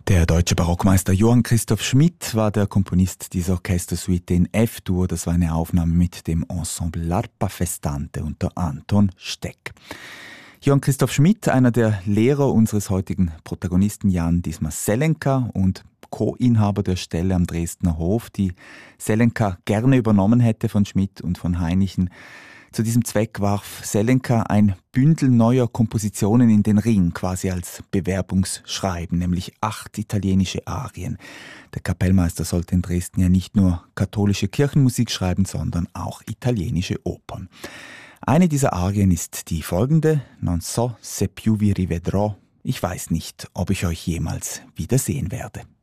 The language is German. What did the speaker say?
Der deutsche Barockmeister Johann Christoph Schmidt war der Komponist dieser Orchestersuite in F-Dur. Das war eine Aufnahme mit dem Ensemble L'Arpa Festante unter Anton Steck. Johann Christoph Schmidt, einer der Lehrer unseres heutigen Protagonisten Jan Dismas Selenka und Co-Inhaber der Stelle am Dresdner Hof, die Selenka gerne übernommen hätte von Schmidt und von Hainichen. Zu diesem Zweck warf Selenka ein Bündel neuer Kompositionen in den Ring, quasi als Bewerbungsschreiben, nämlich 8 italienische Arien. Der Kapellmeister sollte in Dresden ja nicht nur katholische Kirchenmusik schreiben, sondern auch italienische Opern. Eine dieser Arien ist die folgende: Non so se più vi rivedrò. Ich weiß nicht, ob ich euch jemals wiedersehen werde.